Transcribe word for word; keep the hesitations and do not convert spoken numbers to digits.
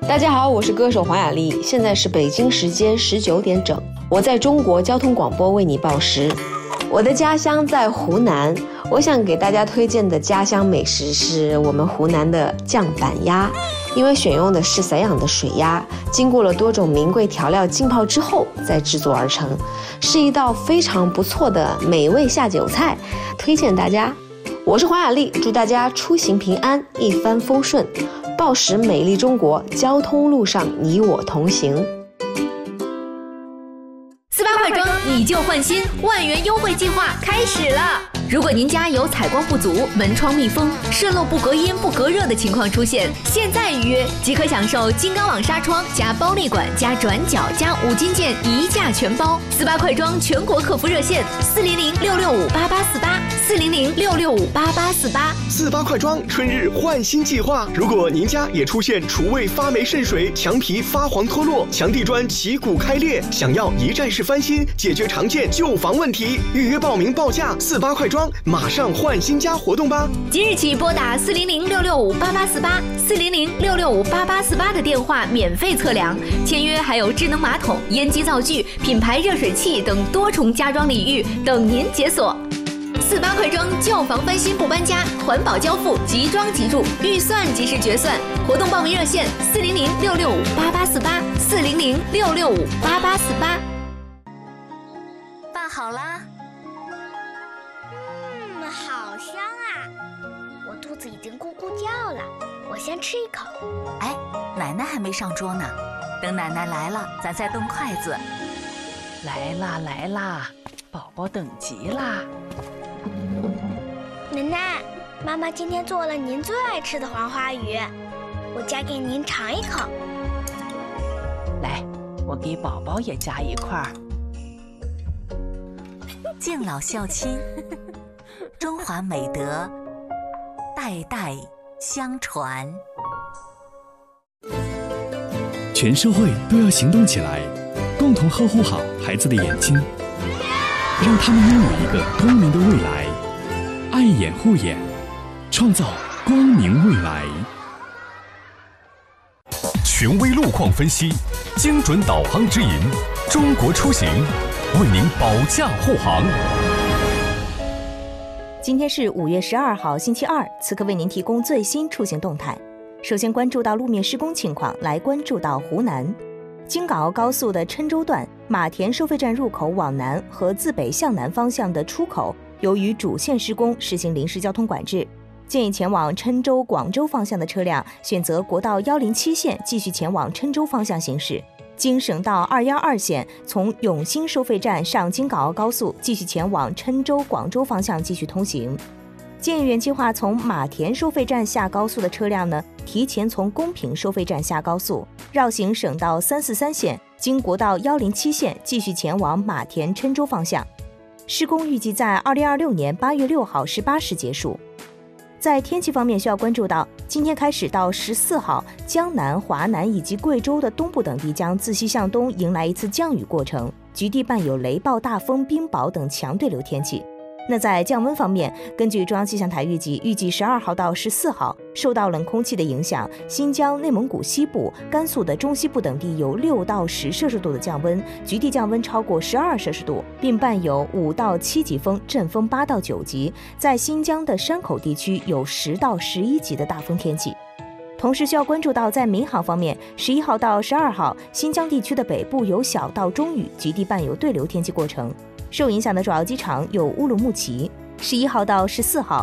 大家好，我是歌手黄雅莉，现在是北京时间十九点整，我在中国交通广播为你报时。我的家乡在湖南，我想给大家推荐的家乡美食是我们湖南的酱板鸭，因为选用的是散养的水鸭，经过了多种名贵调料浸泡之后再制作而成，是一道非常不错的美味下酒菜，推荐大家。我是黄雅莉，祝大家出行平安，一帆风顺，报时美丽中国，交通路上你我同行。 四八快装你就换新，万元优惠计划开始了！如果您家有采光不足、门窗密封、渗漏不隔音不隔热的情况出现，现在预约即可享受金刚网纱窗加包内管加转角加五金件一价全包。四八快装全国客服热线：四零零六六五八八四八，四零零六六五八八四八。 四八快装春日换新计划，如果您家也出现厨卫发霉渗水、墙皮发黄脱落、墙地砖起骨开裂，想要一站式翻新，解决常见旧房问题，预约报名报价四八快装。马上换新家活动吧！ 即日起拨打四零零六六五八八四八、四零零六六五八八四八的电话免费测量，签约还有智能马桶、烟机灶具、品牌热水器等多重家装礼遇等您解锁。四八快装，旧房翻新不搬家，环保交付，即装即住，预算即时决算。活动报名热线：四零零六六五八八四八，四零零六六五八八四八。 拌好啦。好香啊！我肚子已经咕咕叫了，我先吃一口。 哎，奶奶还没上桌呢，等奶奶来了，咱再动筷子。 来啦来啦，宝宝等急啦！ 奶奶，妈妈今天做了您最爱吃的黄花鱼，我夹给您尝一口。 来，我给宝宝也夹一块儿。 敬老孝亲。中华美德代代相传， 全社会都要行动起来，共同呵护好孩子的眼睛，让他们拥有一个光明的未来。爱眼护眼，创造光明未来。 权威路况分析，精准导航指引，中国出行为您保驾护航。 今天是五月十二号，星期二，此刻为您提供最新出行动态。首先关注到路面施工情况，来关注到湖南京港澳高速的郴州段马田收费站入口往南和自北向南方向的出口，由于主线施工实行临时交通管制，建议前往郴州、广州方向的车辆选择国道一零七线继续前往郴州方向行驶。经省道二一二线从永兴收费站上京港澳高速继续前往郴州、广州方向继续通行。建议原计划从马田收费站下高速的车辆呢，提前从公平收费站下高速，绕行省道三四三线，经国道一零七线继续前往马田、郴州方向。施工预计在二零二六年八月六号十八时结束。在天气方面需要关注到，今天开始到十四号，江南、华南以及贵州的东部等地将自西向东迎来一次降雨过程，局地伴有雷暴、大风、冰雹等强对流天气。那在降温方面，根据中央气象台预计，预计十二号到十四号，受到冷空气的影响，新疆、内蒙古西部、甘肃的中西部等地有六到十摄氏度的降温，局地降温超过十二摄氏度，并伴有五到七级风，阵风八到九级。在新疆的山口地区有十到十一级的大风天气。同时需要关注到，在民航方面，十一号到十二号，新疆地区的北部有小到中雨，局地伴有对流天气过程。受影响的主要机场有乌鲁木齐。十一号到十四号，